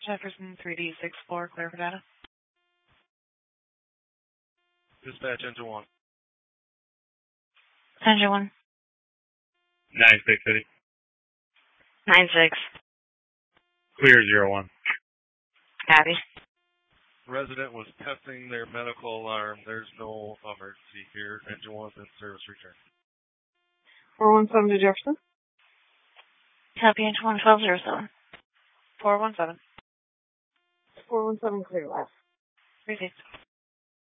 Jefferson 3D64, clear for data. Dispatch engine 1. Engine 1. 9650. 96. Clear 01. Copy. Resident was testing their medical alarm. There's no emergency here. Engine 1's in service return. 417 to Jefferson. Copy, engine 1, 1207. 417. 417 clear left. Received.